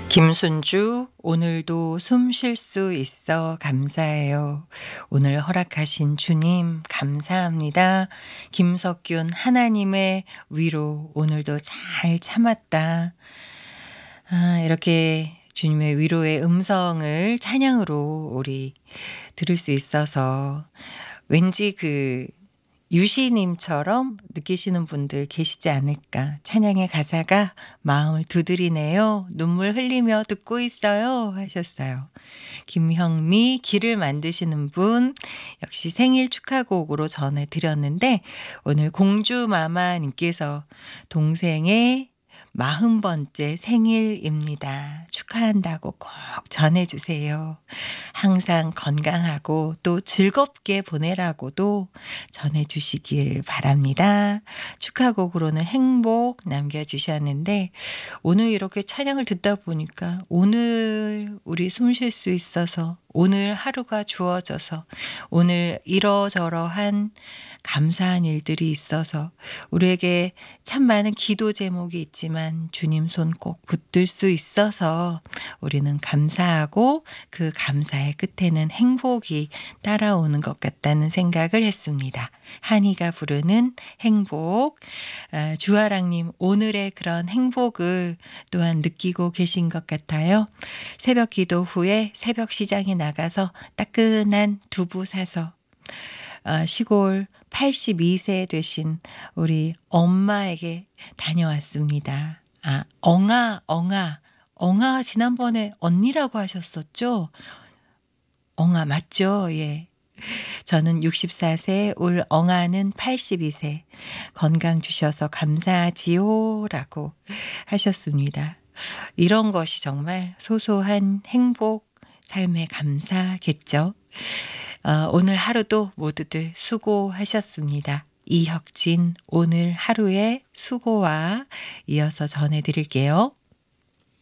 김순주, 오늘도 숨 쉴 수 있어 감사해요. 오늘 허락하신 주님, 감사합니다. 김석균, 하나님의 위로, 오늘도 잘 참았다. 이렇게 주님의 위로의 음성을 찬양으로 우리 들을 수 있어서 왠지 유시님처럼 느끼시는 분들 계시지 않을까. 찬양의 가사가 마음을 두드리네요. 눈물 흘리며 듣고 있어요. 하셨어요. 김형미, 길을 만드시는 분, 역시 생일 축하곡으로 전해드렸는데, 오늘 공주마마님께서 동생의 40번째 생일입니다. 축하한다고 꼭 전해주세요. 항상 건강하고 또 즐겁게 보내라고도 전해주시길 바랍니다. 축하곡으로는 행복 남겨주셨는데 오늘 이렇게 찬양을 듣다 보니까 오늘 우리 숨 쉴 수 있어서 오늘 하루가 주어져서 오늘 이러저러한 감사한 일들이 있어서 우리에게 참 많은 기도 제목이 있지만 주님 손 꼭 붙들 수 있어서 우리는 감사하고 그 감사의 끝에는 행복이 따라오는 것 같다는 생각을 했습니다. 한이가 부르는 행복. 주아랑님, 오늘의 그런 행복을 또한 느끼고 계신 것 같아요. 새벽 기도 후에 새벽 시장에 나가서 따끈한 두부 사서 시골 82세 되신 우리 엄마에게 다녀왔습니다. 엉아 지난번에 언니라고 하셨었죠? 엉아 맞죠? 예. 저는 64세, 올 엉아는 82세. 건강 주셔서 감사하지요라고 하셨습니다. 이런 것이 정말 소소한 행복, 삶의 감사겠죠. 오늘 하루도 모두들 수고하셨습니다. 이혁진, 오늘 하루의 수고와 이어서 전해드릴게요.